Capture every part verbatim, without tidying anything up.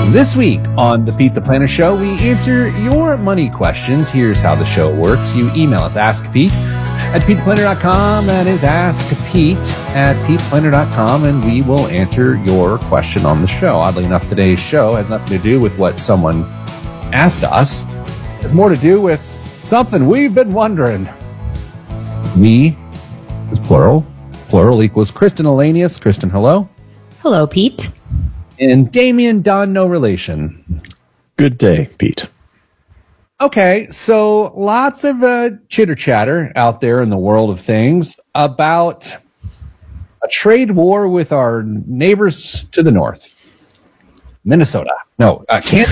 This week on the Pete the Planner Show, we answer your money questions. Here's how the show works. You email us, ask Pete at pete the planner dot com. That is ask Pete at pete the planner dot com, and we will answer your question on the show. Oddly enough, today's show has nothing to do with what someone asked us. It's more to do with something we've been wondering. We is plural. Plural equals Kristen Elanius. Kristen, hello. Hello, Pete. And Damien Dunn, no relation. Good day, Pete. Okay, so lots of uh, chitter chatter out there in the world of things about a trade war with our neighbors to the north. Minnesota. No, uh, Canada.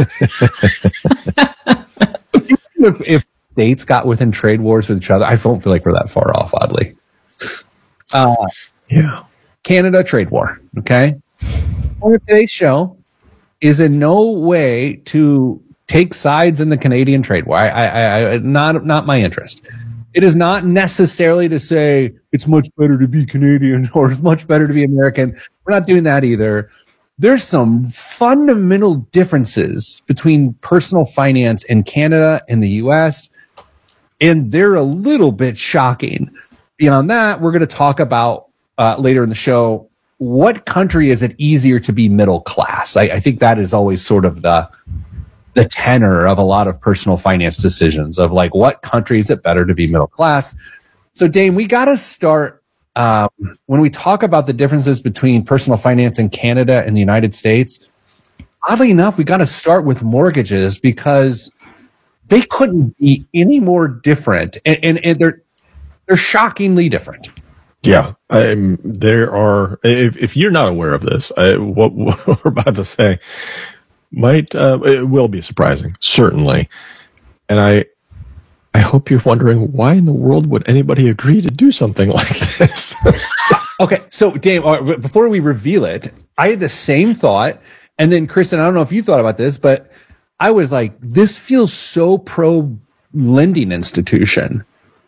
if, if states got within trade wars with each other, I don't feel like we're that far off, oddly. Uh, yeah. Canada trade war, okay? On today's show is in no way to take sides in the Canadian trade war. I, I, I, not, not my interest. It is not necessarily to say it's much better to be Canadian or it's much better to be American. We're not doing that either. There's some fundamental differences between personal finance in Canada and the U S, and they're a little bit shocking. Beyond that, we're going to talk about uh, later in the show, what country is it easier to be middle class? I, I think that is always sort of the the tenor of a lot of personal finance decisions of like, what country is it better to be middle class? So, Dane, we got to start um, when we talk about the differences between personal finance in Canada and the United States. Oddly enough, we got to start with mortgages because they couldn't be any more different, and, and, and they're they're shockingly different. Yeah, um, there are. If, if you're not aware of this, I, what, what we're about to say might uh, it will be surprising, certainly. And I, I hope you're wondering why in the world would anybody agree to do something like this? Okay, so Dave, uh, before we reveal it, I had the same thought, and then Kristen, I don't know if you thought about this, but I was like, this feels so pro lending institution.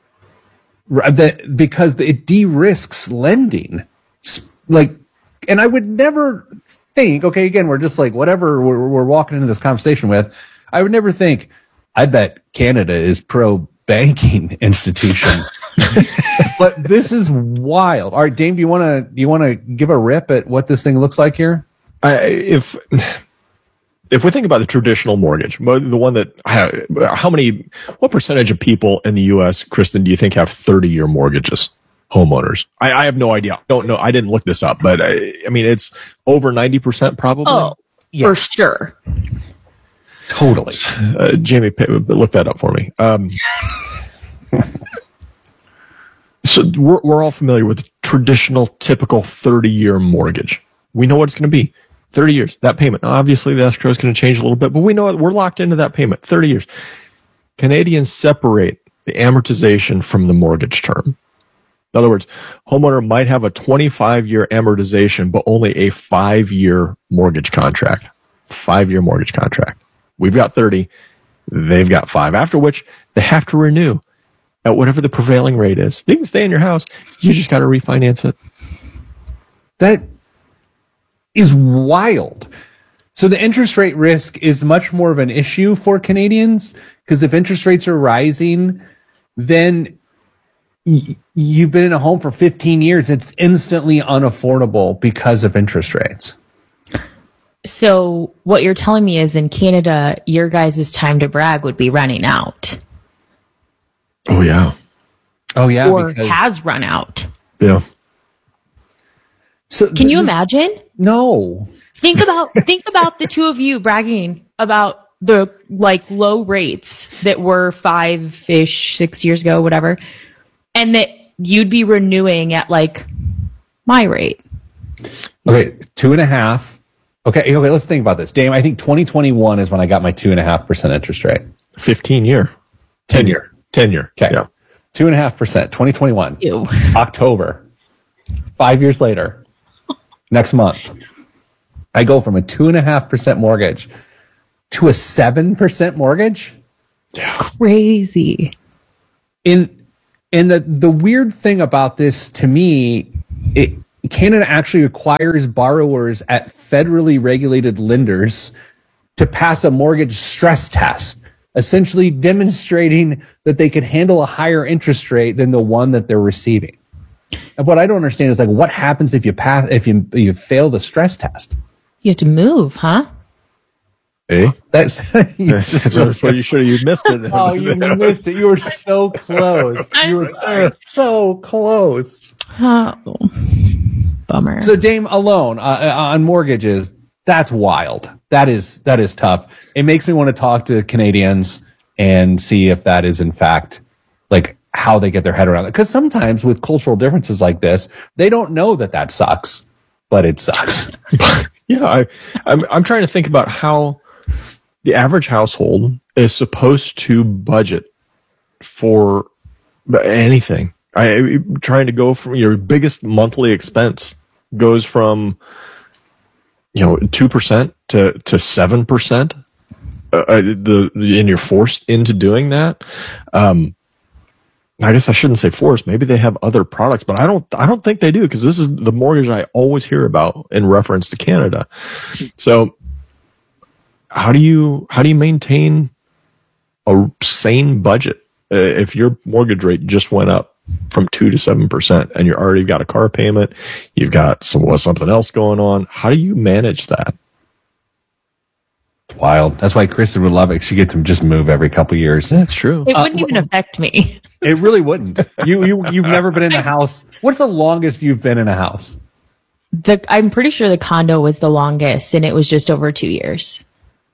That because it de-risks lending, like, and I would never think. Okay, again, we're just like whatever we're, we're walking into this conversation with. I would never think. I bet Canada is pro banking institution, but this is wild. All right, Dame, do you want to do you want to give a rip at what this thing looks like here? I, if. If we think about the traditional mortgage, the one that, how many, what percentage of people in the U S, Kristen, do you think have thirty-year mortgages, homeowners? I, I have no idea. Don't know. I didn't look this up, but I, I mean, it's over ninety percent probably. Oh, yeah. For sure. Totally. Uh, Jamie, look that up for me. Um, so we're, we're all familiar with the traditional, typical thirty-year mortgage. We know what it's going to be. thirty years, that payment. Obviously, the escrow is going to change a little bit, but we know we're locked into that payment. thirty years. Canadians separate the amortization from the mortgage term. In other words, homeowner might have a twenty-five-year amortization, but only a five-year mortgage contract. Five-year mortgage contract. We've got thirty. They've got five, after which they have to renew at whatever the prevailing rate is. You can stay in your house. You just got to refinance it. That is wild. So the interest rate risk is much more of an issue for Canadians because if interest rates are rising, then y- you've been in a home for fifteen years. It's instantly unaffordable because of interest rates. So what you're telling me is in Canada, your guys' time to brag would be running out. Oh, yeah. Oh, yeah. Or because, has run out. Yeah. So Can you imagine? No. Think about think about the two of you bragging about the like low rates that were five-ish, six years ago, whatever, and that you'd be renewing at like my rate. Okay, two and a half. Okay, okay, let's think about this. Dame, I think twenty twenty-one is when I got my two and a half percent interest rate. fifteen year. ten year. ten year. Okay. Yeah. Two and a half percent, twenty twenty-one. Ew. October. Five years later. Next month, I go from a two and a half percent mortgage to a seven percent mortgage. Yeah. Crazy. In and the the weird thing about this to me, it Canada actually requires borrowers at federally regulated lenders to pass a mortgage stress test, essentially demonstrating that they could handle a higher interest rate than the one that they're receiving. And what I don't understand is like, what happens if you pass, if you, you fail the stress test? You have to move, huh? Hey, That's, that's what you should have. You missed it. oh, you missed it. You were so close. You were so close. Oh, bummer. So, Dame, alone uh, on mortgages, that's wild. That is that is tough. It makes me want to talk to Canadians and see if that is in fact like how they get their head around it. Because sometimes with cultural differences like this, they don't know that that sucks, but it sucks. Yeah, I, I'm I'm trying to think about how the average household is supposed to budget for anything. I I'm trying to go from your biggest monthly expense goes from you know two percent to to seven percent. Uh, the and you're forced into doing that. Um, I guess I shouldn't say forced. Maybe they have other products, but I don't. I don't think they do because this is the mortgage I always hear about in reference to Canada. So, how do you how do you maintain a sane budget uh, if your mortgage rate just went up from two to seven percent and you already got a car payment, you've got some something else going on? How do you manage that? It's wild. That's why Kristen would love it. She gets to just move every couple of years. That's true. It wouldn't uh, even affect me. It really wouldn't. You you you've never been in a house. What's the longest you've been in a house? The I'm pretty sure the condo was the longest, and it was just over two years.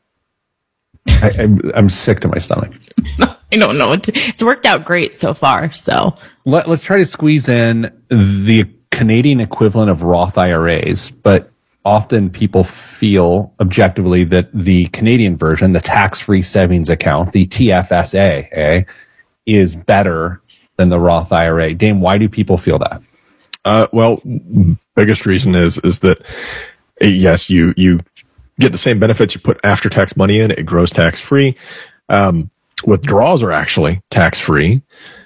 I, I'm, I'm sick to my stomach. I don't know. It's worked out great so far. So Let, let's try to squeeze in the Canadian equivalent of Roth I R As, but often people feel objectively that the Canadian version, the tax-free savings account, the T F S A, eh, is better than the Roth I R A. Dame, why do people feel that? Uh, well, biggest reason is is that yes, you you get the same benefits. You put after tax money in, it grows tax free. Um, withdrawals are actually tax free,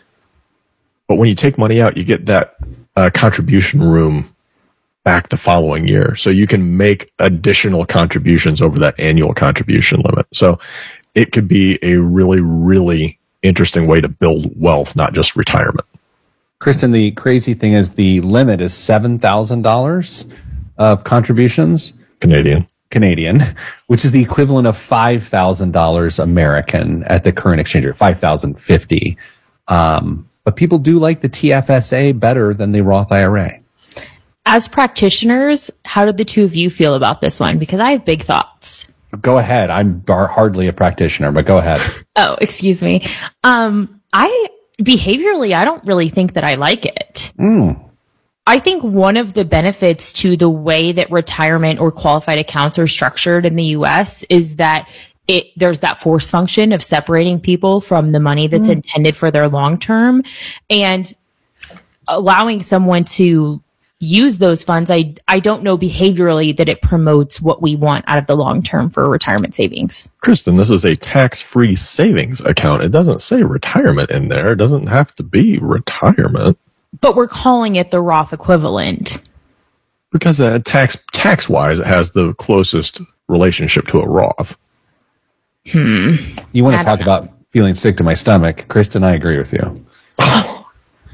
but when you take money out, you get that uh, contribution room back the following year, so you can make additional contributions over that annual contribution limit. So it could be a really, really interesting way to build wealth, not just retirement. Kristen, the crazy thing is the limit is seven thousand dollars of contributions. Canadian. Canadian, which is the equivalent of five thousand dollars American at the current exchange rate, five thousand fifty dollars. Um, but people do like the T F S A better than the Roth I R A. As practitioners, how did the two of you feel about this one? Because I have big thoughts. Go ahead. I'm bar- hardly a practitioner, but go ahead. Oh, excuse me. Um, I behaviorally, I don't really think that I like it. Mm. I think one of the benefits to the way that retirement or qualified accounts are structured in the U S is that it there's that force function of separating people from the money that's mm. intended for their long term, and allowing someone to use those funds. I I don't know behaviorally that it promotes what we want out of the long term for retirement savings. Kristen, this is a tax-free savings account. It doesn't say retirement in there. It doesn't have to be retirement. But we're calling it the Roth equivalent. Because uh, tax tax wise, it has the closest relationship to a Roth. Hmm. You want to talk about feeling sick to my stomach? Kristen, I agree with you. I,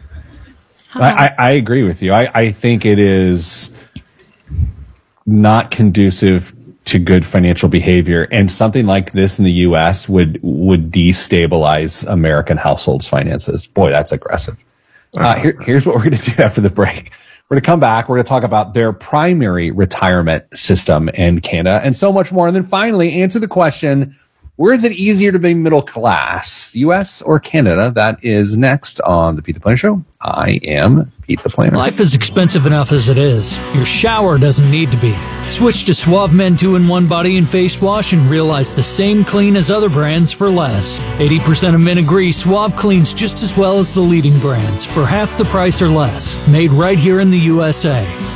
I, I agree with you. I, I think it is not conducive to good financial behavior, and something like this in the U S would would destabilize American households' finances. Boy, that's aggressive. Uh, here, here's what we're going to do after the break. We're going to come back. We're going to talk about their primary retirement system in Canada and so much more. And then finally, answer the question, where is it easier to be middle class, U S or Canada? That is next on The Pete the Planner Show. I am Pete the Planner. Life is expensive enough as it is. Your shower doesn't need to be. Switch to Suave Men two in one body and face wash and realize the same clean as other brands for less. eighty percent of men agree Suave cleans just as well as the leading brands for half the price or less. Made right here in the U S A.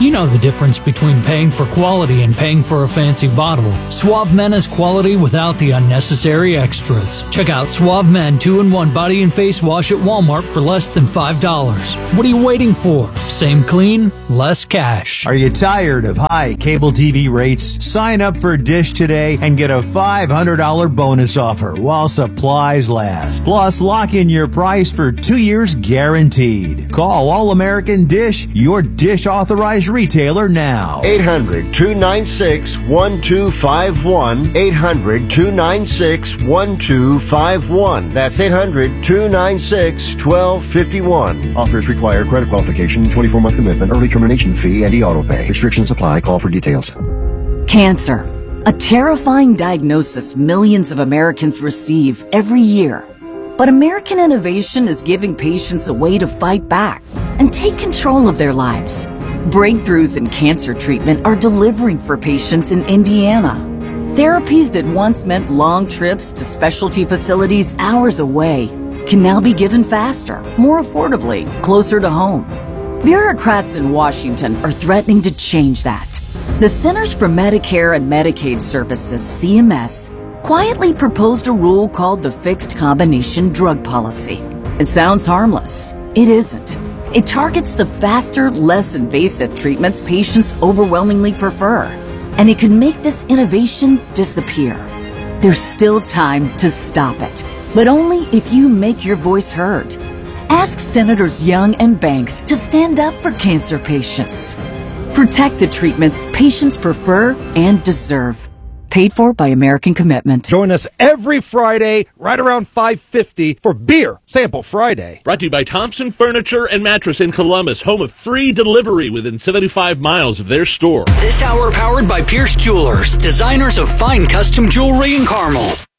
You know the difference between paying for quality and paying for a fancy bottle. Suave Men is quality without the unnecessary extras. Check out Suave Men two in one Body and Face Wash at Walmart for less than five dollars. What are you waiting for? Same clean, less cash. Are you tired of high cable T V rates? Sign up for Dish today and get a five hundred dollars bonus offer while supplies last. Plus, lock in your price for two years guaranteed. Call All American Dish, your Dish authorized retailer now. eight hundred, two nine six, one two five one. eight hundred, two nine six, one two five one. That's eight hundred, two nine six, one two five one. Offers require credit qualification, twenty-four month commitment, early termination fee, and e-auto pay. Restrictions apply. Call for details. Cancer. A terrifying diagnosis millions of Americans receive every year. But American innovation is giving patients a way to fight back and take control of their lives. Breakthroughs in cancer treatment are delivering for patients in Indiana. Therapies that once meant long trips to specialty facilities hours away can now be given faster, more affordably, closer to home. Bureaucrats in Washington are threatening to change that. The Centers for Medicare and Medicaid Services, C M S, quietly proposed a rule called the Fixed Combination Drug Policy. It sounds harmless. It isn't. It targets the faster, less invasive treatments patients overwhelmingly prefer. And it can make this innovation disappear. There's still time to stop it, but only if you make your voice heard. Ask Senators Young and Banks to stand up for cancer patients. Protect the treatments patients prefer and deserve. Paid for by American Commitment. Join us every Friday right around five fifty for Beer Sample Friday. Brought to you by Thompson Furniture and Mattress in Columbus, home of free delivery within seventy-five miles of their store. This hour powered by Pierce Jewelers, designers of fine custom jewelry in Carmel.